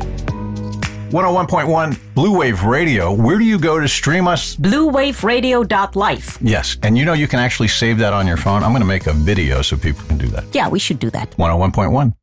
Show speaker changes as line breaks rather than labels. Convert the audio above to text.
101.1 Blue Wave Radio. Where do you go to stream us?
BlueWaveRadio.life.
Yes. And you know you can actually save that on your phone. I'm going to make a video so people can do that.
Yeah, we should do that.
101.1.